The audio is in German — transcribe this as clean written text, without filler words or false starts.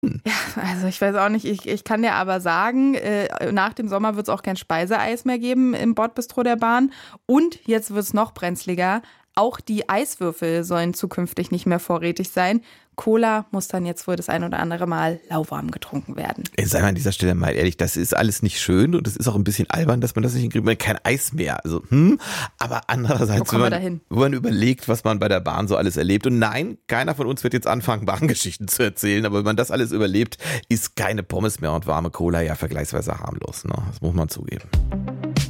Ja, also ich weiß auch nicht, ich kann dir aber sagen, nach dem Sommer wird es auch kein Speiseeis mehr geben im Bordbistro der Bahn. Und jetzt wird es noch brenzliger. Auch die Eiswürfel sollen zukünftig nicht mehr vorrätig sein. Cola muss dann jetzt wohl das ein oder andere Mal lauwarm getrunken werden. Sei mal an dieser Stelle mal ehrlich, das ist alles nicht schön und es ist auch ein bisschen albern, dass man das nicht hinkriegt, man kein Eis mehr. Also, aber andererseits, wenn man überlegt, was man bei der Bahn so alles erlebt, und nein, keiner von uns wird jetzt anfangen, Bahngeschichten zu erzählen, aber wenn man das alles überlebt, ist keine Pommes mehr und warme Cola ja vergleichsweise harmlos, ne? Das muss man zugeben.